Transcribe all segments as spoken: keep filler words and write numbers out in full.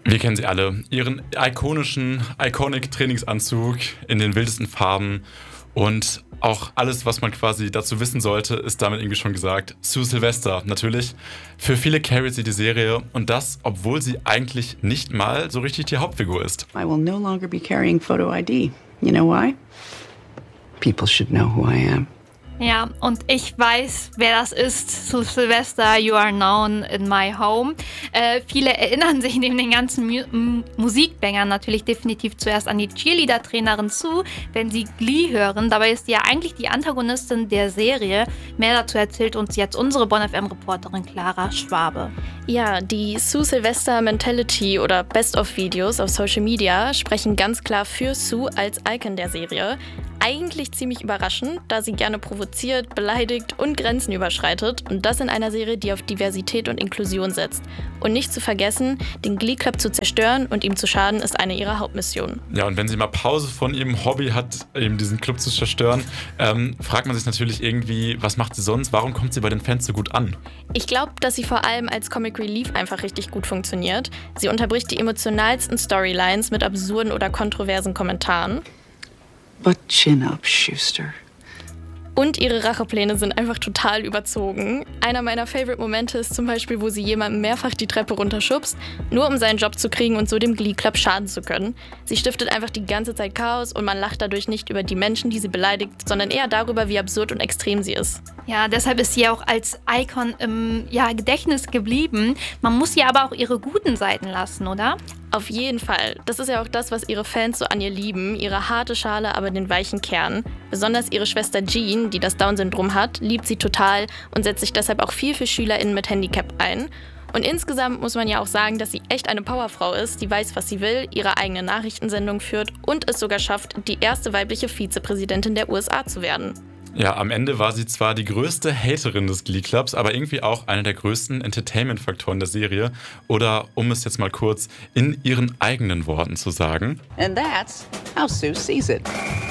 Wir kennen sie alle. Ihren ikonischen, iconic Trainingsanzug in den wildesten Farben und auch alles, was man quasi dazu wissen sollte, ist damit irgendwie schon gesagt. Sue Sylvester, natürlich. Für viele carried sie die Serie und das, obwohl sie eigentlich nicht mal so richtig die Hauptfigur ist. I will no longer be carrying photo I D. You know why? People should know who I am. Ja, und ich weiß, wer das ist. Sue Sylvester, You Are Known in My Home. Äh, viele erinnern sich neben den ganzen Mu- M- Musikbängern natürlich definitiv zuerst an die Cheerleader-Trainerin Sue, wenn sie Glee hören. Dabei ist sie ja eigentlich die Antagonistin der Serie. Mehr dazu erzählt uns jetzt unsere Bonn F M-Reporterin Clara Schwabe. Ja, die Sue Sylvester Mentality oder Best-of-Videos auf Social Media sprechen ganz klar für Sue als Icon der Serie. Eigentlich ziemlich überraschend, da sie gerne provoziert, beleidigt und Grenzen überschreitet und das in einer Serie, die auf Diversität und Inklusion setzt. Und nicht zu vergessen, den Glee Club zu zerstören und ihm zu schaden, ist eine ihrer Hauptmissionen. Ja, und wenn sie mal Pause von ihrem Hobby hat, eben diesen Club zu zerstören, ähm, fragt man sich natürlich irgendwie, was macht sie sonst? Warum kommt sie bei den Fans so gut an? Ich glaube, dass sie vor allem als Comic Relief einfach richtig gut funktioniert. Sie unterbricht die emotionalsten Storylines mit absurden oder kontroversen Kommentaren. But chin up, Schuster. Und ihre Rachepläne sind einfach total überzogen. Einer meiner Favorite-Momente ist zum Beispiel, wo sie jemanden mehrfach die Treppe runterschubst, nur um seinen Job zu kriegen und so dem Glee Club schaden zu können. Sie stiftet einfach die ganze Zeit Chaos und man lacht dadurch nicht über die Menschen, die sie beleidigt, sondern eher darüber, wie absurd und extrem sie ist. Ja, deshalb ist sie auch als Icon im ja, Gedächtnis geblieben. Man muss ihr aber auch ihre guten Seiten lassen, oder? Auf jeden Fall. Das ist ja auch das, was ihre Fans so an ihr lieben. Ihre harte Schale, aber den weichen Kern. Besonders ihre Schwester Jean, die das Down-Syndrom hat, liebt sie total und setzt sich deshalb auch viel für SchülerInnen mit Handicap ein. Und insgesamt muss man ja auch sagen, dass sie echt eine Powerfrau ist, die weiß, was sie will, ihre eigene Nachrichtensendung führt und es sogar schafft, die erste weibliche Vizepräsidentin der U S A zu werden. Ja, am Ende war sie zwar die größte Haterin des Glee Clubs, aber irgendwie auch einer der größten Entertainment-Faktoren der Serie. Oder, um es jetzt mal kurz in ihren eigenen Worten zu sagen. And that's how Sue sees it.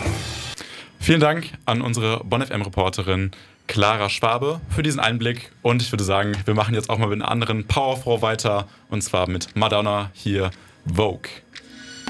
Vielen Dank an unsere Bonn F M-Reporterin Clara Schwabe für diesen Einblick. Und ich würde sagen, wir machen jetzt auch mal mit einer anderen Powerfrau weiter. Und zwar mit Madonna hier, Vogue.